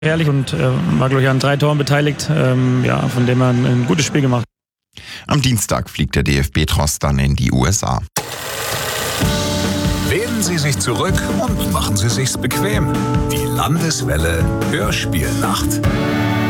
Herrlich und war, glaube ich, an 3 Toren beteiligt. Von dem her ein gutes Spiel gemacht. Am Dienstag fliegt der DFB-Tross dann in die USA. Lehnen Sie sich zurück und machen Sie sich's bequem. Die Landeswelle Hörspielnacht.